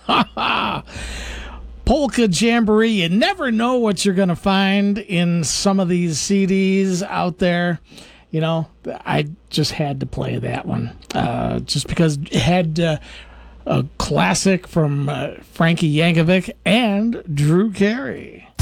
Polka Jamboree. You never know what you're going to find in some of these CDs out there. You know, I just had to play that one just because it had a classic from Frankie Yankovic and Drew Carey.